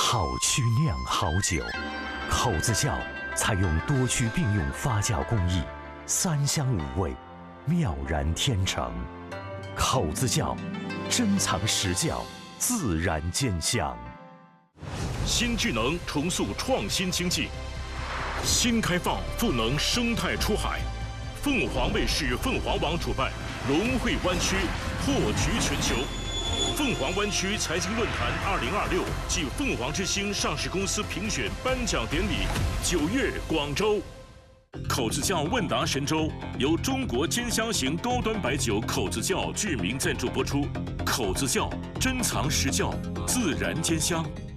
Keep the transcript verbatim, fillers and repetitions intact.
好曲酿好酒，口子窖采用多区并用发酵工艺，三香五味，妙然天成。口子窖，珍藏实窖，自然兼香。 新智能重塑创新经济，新开放赋能生态出海。凤凰卫视凤凰网主办融汇湾区破局全球。凤凰湾区财经论坛二零二六暨凤凰之星上市公司评选颁奖典礼，九月广州。口子窖问答神州由中国兼香型高端白酒口子窖巨名赞助播出。口子窖珍藏实窖，自然兼香。